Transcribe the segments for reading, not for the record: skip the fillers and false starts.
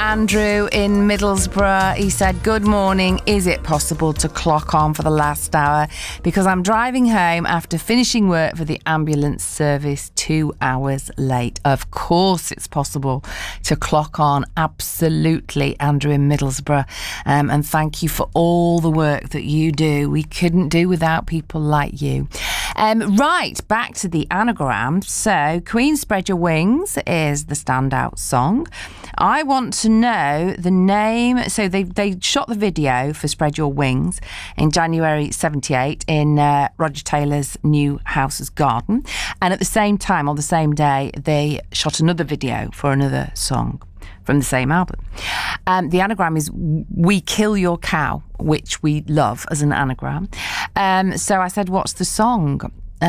Andrew in Middlesbrough. He said, good morning. Is it possible to clock on for the last hour? Because I'm driving home after finishing work for the ambulance service 2 hours late. Of course it's possible to clock on. Absolutely, Andrew in Middlesbrough. And thank you for all the work that you do. We couldn't do without people like you. Right, back to the anagram. So, Queen Spread Your Wings is the standout song. I want to know the name. So they shot the video for Spread Your Wings in January 78 in Roger Taylor's new house's garden. And at the same time, on the same day, they shot another video for another song from the same album. The anagram is We Kill Your Cow, which we love as an anagram. So I said, what's the song?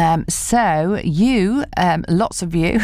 So you, lots of you,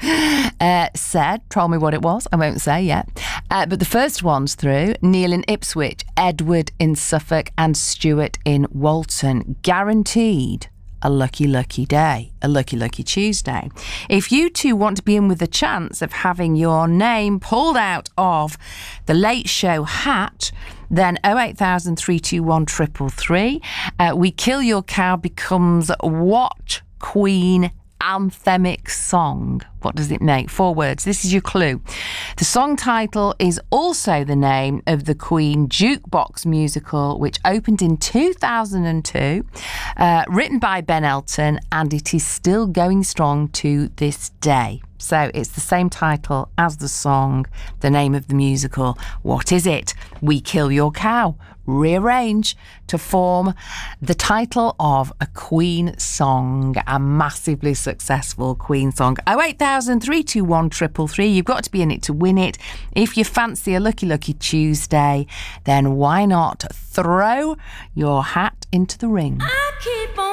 told me what it was. I won't say yet. But the first one's through. Neil in Ipswich, Edward in Suffolk and Stuart in Walton. Guaranteed a lucky, lucky day, a lucky, lucky Tuesday. If you two want to be in with a chance of having your name pulled out of the Late Show hat, then 08000 321 333. We Kill Your Cow becomes what Queen anthemic song? What does it make? 4 words. This is your clue. The song title is also the name of the Queen jukebox musical, which opened in 2002, written by Ben Elton, and it is still going strong to this day. So it's the same title as the song, the name of the musical. What is it? We Kill Your Cow. Rearrange to form the title of a Queen song, a massively successful Queen song. 08000 321 333. You've got to be in it to win it. If you fancy a lucky, lucky Tuesday, then why not throw your hat into the ring?